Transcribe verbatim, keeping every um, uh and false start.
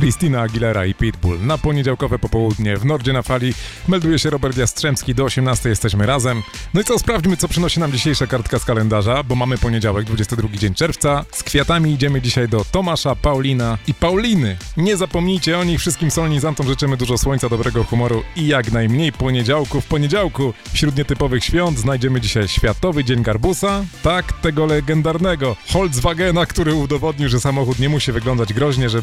Christina Aguilera i Pitbull. Na poniedziałkowe popołudnie w Nordzie na Fali melduje się Robert Jastrzębski, do osiemnastej jesteśmy razem. No i co, sprawdźmy, co przynosi nam dzisiejsza kartka z kalendarza, bo mamy poniedziałek, dwudziesty drugi dzień czerwca. Z kwiatami idziemy dzisiaj do Tomasza, Paulina i Pauliny. Nie zapomnijcie o nich, wszystkim solenizantom życzymy dużo słońca, dobrego humoru i jak najmniej poniedziałku w poniedziałku. Wśród nietypowych świąt znajdziemy dzisiaj Światowy Dzień Garbusa, tak, tego legendarnego Volkswagena, który udowodnił, że samochód nie musi wyglądać groźnie, żeby